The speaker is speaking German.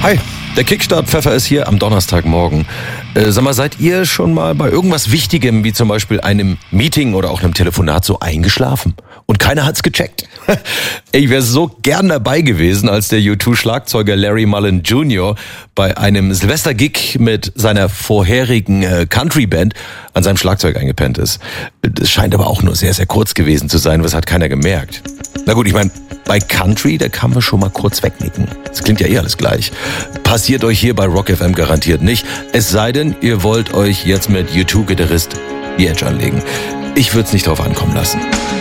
Hi, der Kickstart-Pfeffer ist hier am Donnerstagmorgen. Sag mal, seid ihr schon mal bei irgendwas Wichtigem, wie zum Beispiel einem Meeting oder auch einem Telefonat so eingeschlafen? Und keiner hat's gecheckt. Ich wäre so gern dabei gewesen, als der U2-Schlagzeuger Larry Mullen Jr. bei einem Silvester-Gig mit seiner vorherigen Country-Band an seinem Schlagzeug eingepennt ist. Das scheint aber auch nur sehr, sehr kurz gewesen zu sein, was hat keiner gemerkt. Na gut, ich meine, bei Country, da kann man schon mal kurz wegnicken. Das klingt ja eh alles gleich. Passiert euch hier bei Rock FM garantiert nicht. Es sei denn, ihr wollt euch jetzt mit U2-Gitarrist The Edge anlegen. Ich würde es nicht drauf ankommen lassen.